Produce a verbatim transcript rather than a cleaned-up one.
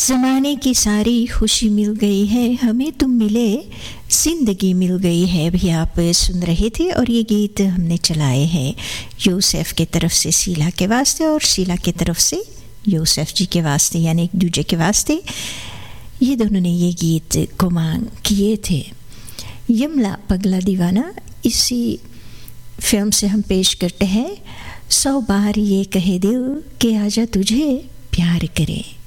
ज़माने की सारी खुशी मिल गई है, हमें तुम मिले ज़िंदगी मिल गई है भी आप सुन रहे थे। और ये गीत हमने चलाए हैं यूसुफ के तरफ से शीला के वास्ते और शीला के तरफ से यूसुफ जी के वास्ते, यानी एक दूजे के वास्ते। ये दोनों ने ये गीत को मांग किए थे। यमला पगला दीवाना इसी फिल्म से हम पेश करते हैं सौ बार ये कहे दिल कि आजा तुझे प्यार करे।